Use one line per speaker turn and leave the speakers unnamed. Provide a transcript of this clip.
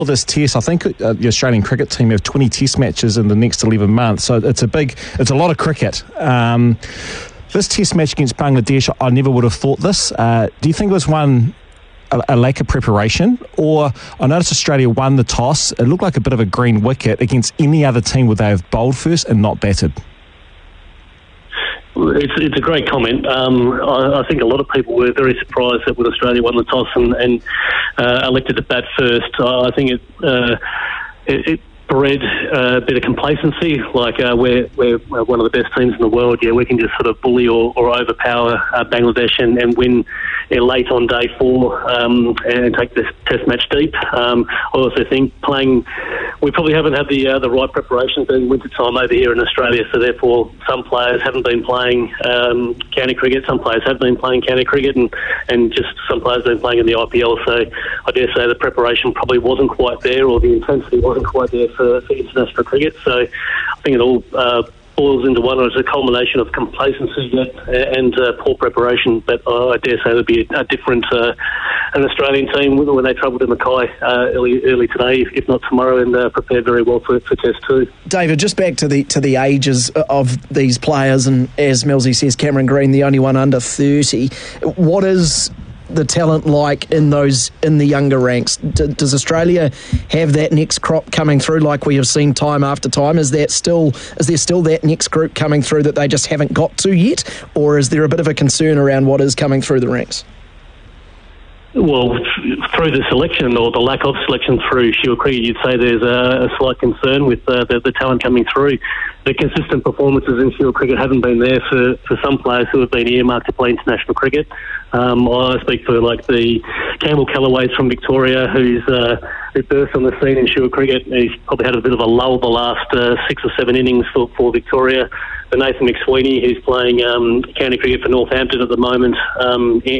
For this test, I think the Australian cricket team have 20 test matches in the next 11 months, so it's a lot of cricket. This test match against Bangladesh, I never would have thought this. Do you think it was a lack of preparation? Or I noticed Australia won the toss. It looked like a bit of a green wicket. Against any other team would they have bowled first and not batted?
It's a great comment. I think a lot of people were very surprised that when Australia won the toss and elected to bat first. I think it bred a bit of complacency, like we're one of the best teams in the world. Yeah, we can just sort of bully or overpower Bangladesh and win late on day 4 and take this test match deep. I also think we probably haven't had the right preparations in winter time over here in Australia, so therefore some players haven't been playing county cricket, some players have been playing county cricket, and just some players have been playing in the IPL. So I dare say the preparation probably wasn't quite there, or the intensity wasn't quite there for international cricket. So I think it all boils into one. It's a culmination of complacency and poor preparation. But I dare say there'll be a different an Australian team when they travel to Mackay early today, if not tomorrow, and prepare very well for Test 2.
David, just back to the ages of these players, and as Millsy says, Cameron Green, the only one under 30. What is the talent like in the younger ranks? Does Australia have that next crop coming through like we have seen time after time? Is there still that next group coming through that they just haven't got to yet, or is there a bit of a concern around what is coming through the ranks?
Well, through the selection, or the lack of selection through Shield Cricket, you'd say there's a slight concern with the talent coming through. The consistent performances in Shield Cricket haven't been there for some players who have been earmarked to play international cricket. I speak for like the Campbell Callaways from Victoria, who burst on the scene in Shield Cricket. He's probably had a bit of a lull the last 6 or 7 innings for Victoria. The Nathan McSweeney, who's playing county cricket for Northampton at the moment,